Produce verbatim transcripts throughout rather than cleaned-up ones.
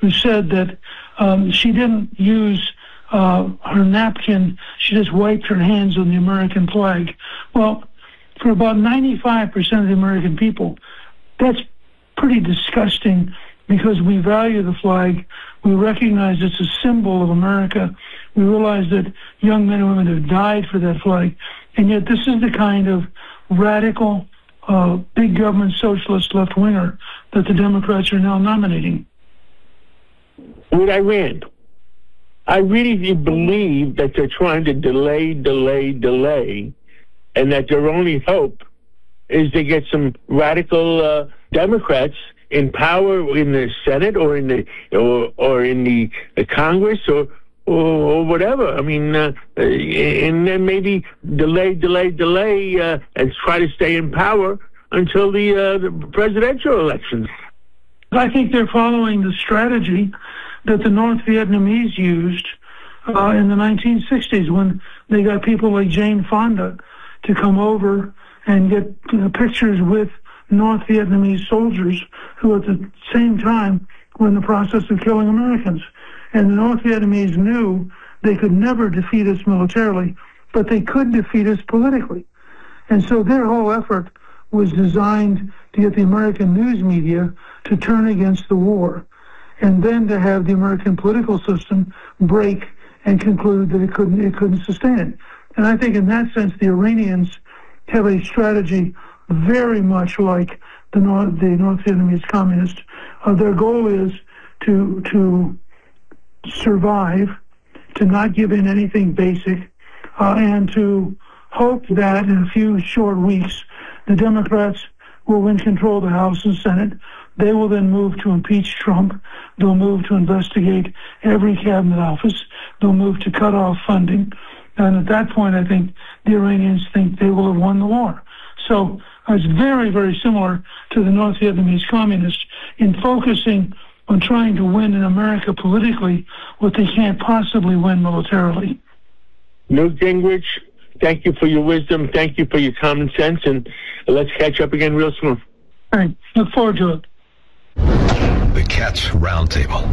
who said that um, she didn't use uh, her napkin, she just wiped her hands on the American flag. Well, for about ninety-five percent of the American people, that's pretty disgusting, because we value the flag. We recognize it's a symbol of America. We realize that young men and women have died for that flag. And yet this is the kind of radical, uh, big government socialist left-winger that the Democrats are now nominating. With Iran, I really believe that they're trying to delay, delay, delay, and that their only hope is to get some radical uh, Democrats in power in the Senate or in the or, or in the, the Congress or, or or whatever. I mean, uh, and then maybe delay, delay, delay, uh, and try to stay in power until the, uh, the presidential elections. I think they're following the strategy that the North Vietnamese used uh, in the nineteen sixties, when they got people like Jane Fonda to come over and get you know, pictures with North Vietnamese soldiers who at the same time were in the process of killing Americans. And the North Vietnamese knew they could never defeat us militarily, but they could defeat us politically. And so their whole effort was designed to get the American news media to turn against the war, and then to have the American political system break and conclude that it couldn't, it couldn't sustain it. And I think in that sense, the Iranians have a strategy very much like the North, the North Vietnamese communists. Uh, their goal is to to survive, to not give in anything basic, uh, and to hope that in a few short weeks, the Democrats will win control of the House and Senate. They will then move to impeach Trump. They'll move to investigate every cabinet office. They'll move to cut off funding. And at that point, I think the Iranians think they will have won the war. So uh, it's very, very similar to the North Vietnamese communists in focusing on trying to win in America politically what they can't possibly win militarily. Newt Gingrich, thank you for your wisdom. Thank you for your common sense. And let's catch up again real soon. All right. Look forward to it. The Cats Roundtable.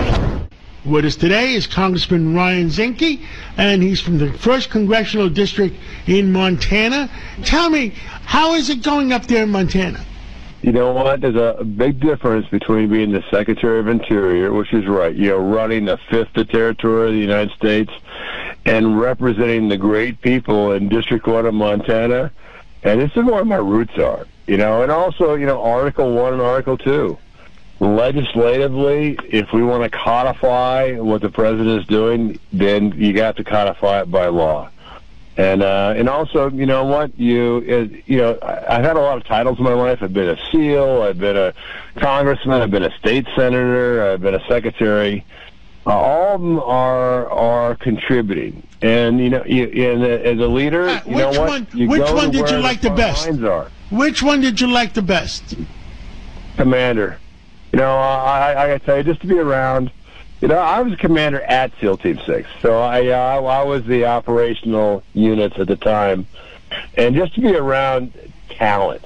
With us today is Congressman Ryan Zinke, and he's from the first Congressional District in Montana. Tell me, how is it going up there in Montana? You know what? There's a big difference between being the Secretary of Interior, which is right, you know, running a fifth of the territory of the United States, and representing the great people in District one of Montana. And this is where my roots are, you know, and also, you know, Article one and Article two. Legislatively, if we want to codify what the president is doing, then you have to codify it by law. And uh, and also, you know what, you it, you know, I've had a lot of titles in my life. I've been a SEAL, I've been a congressman, I've been a state senator, I've been a secretary. Uh, all of them are are contributing. And you know, you, and as a leader, uh, you know what, one, you which go one to did you where like the the best? lines are. Which one did you like the best? Commander. You know, I, I gotta tell you, just to be around. You know, I was a commander at SEAL Team six, so I, uh, I was the operational units at the time. And just to be around talent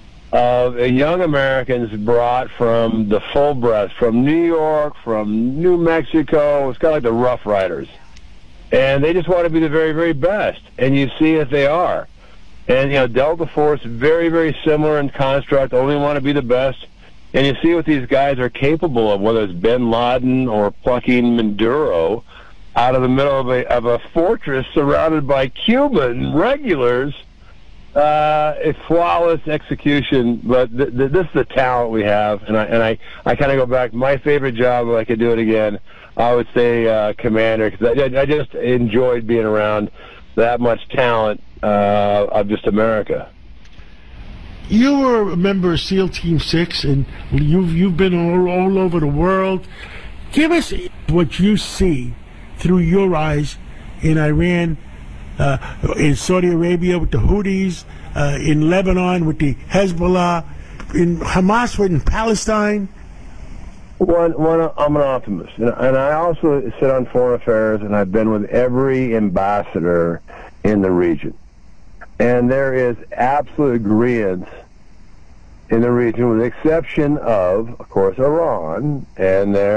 of young Americans brought from the full breadth, from New York, from New Mexico, it's kind of like the Rough Riders. And they just want to be the very, very best. And you see if they are. And, you know, Delta Force, very, very similar in construct, only want to be the best. And you see what these guys are capable of, whether it's bin Laden or plucking Maduro out of the middle of a, of a fortress surrounded by Cuban regulars. Uh, it's flawless execution, but th- th- this is the talent we have. And I and I, I kind of go back. My favorite job, if I could do it again, I would say uh, commander, because I, I just enjoyed being around that much talent uh, of just America. You were a member of SEAL Team six, and you've, you've been all, all over the world. Give us what you see through your eyes in Iran, uh, in Saudi Arabia with the Houthis, uh, in Lebanon with the Hezbollah, in Hamas in Palestine. One, one, I'm an optimist, and, and I also sit on foreign affairs, and I've been with every ambassador in the region. And there is absolute agreement in the region, with the exception of, of course, Iran, and there